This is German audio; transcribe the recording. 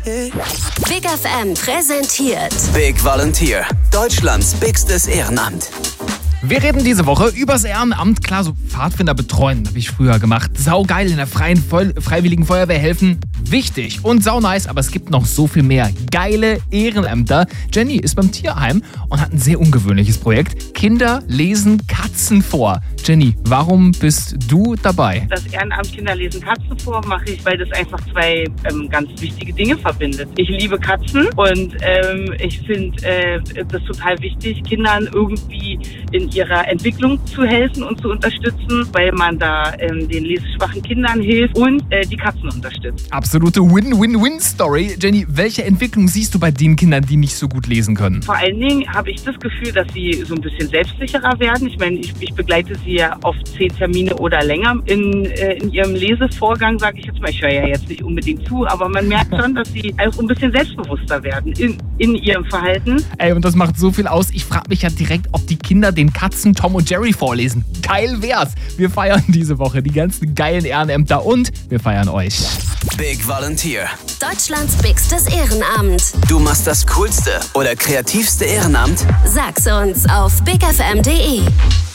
Big FM präsentiert Big Volunteer, Deutschlands bigstes Ehrenamt. Wir reden diese Woche übers Ehrenamt. Klar, so Pfadfinder betreuen habe ich früher gemacht. Saugeil, in der Freiwilligen Feuerwehr helfen. Wichtig und saunice, aber es gibt noch so viel mehr geile Ehrenämter. Jenny ist beim Tierheim und hat ein sehr ungewöhnliches Projekt. Kinder lesen Katzen vor. Jenny, warum bist du dabei? Das Ehrenamt Kinder lesen Katzen vor mache ich, weil das einfach zwei ganz wichtige Dinge verbindet. Ich liebe Katzen und ich finde das total wichtig, Kindern irgendwie in ihrer Entwicklung zu helfen und zu unterstützen, weil man da den leseschwachen Kindern hilft und die Katzen unterstützt. Absolute Win-Win-Win-Story. Jenny, welche Entwicklung siehst du bei den Kindern, die nicht so gut lesen können? Vor allen Dingen habe ich das Gefühl, dass sie so ein bisschen selbstsicherer werden. Ich meine, ich begleite sie ja oft 10 Termine oder länger in ihrem Lesevorgang, sage ich jetzt mal. Ich höre ja jetzt nicht unbedingt zu, aber man merkt schon, dass sie auch ein bisschen selbstbewusster werden in ihrem Verhalten. Ey, und das macht so viel aus. Ich frage mich ja direkt, ob die Kinder den Katzen Tom und Jerry vorlesen. Geil wär's. Wir feiern diese Woche die ganzen geilen Ehrenämter und wir feiern euch. Big Volunteer. Deutschlands bigstes Ehrenamt. Du machst das coolste oder kreativste Ehrenamt? Sag's uns auf bigfm.de.